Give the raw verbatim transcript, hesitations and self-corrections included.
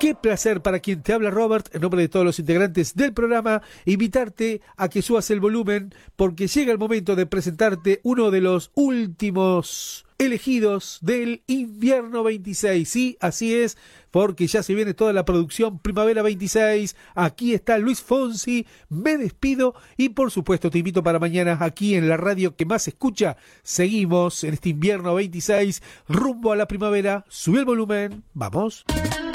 Qué placer para quien te habla, Robert, en nombre de todos los integrantes del programa, invitarte a que subas el volumen porque llega el momento de presentarte uno de los últimos elegidos del invierno veintiséis. Sí, así es, porque ya se viene toda la producción Primavera veintiséis. Aquí está Luis Fonsi, me despido y por supuesto te invito para mañana aquí en la radio que más se escucha. Seguimos en este invierno veintiséis rumbo a la primavera. Sube el volumen, vamos.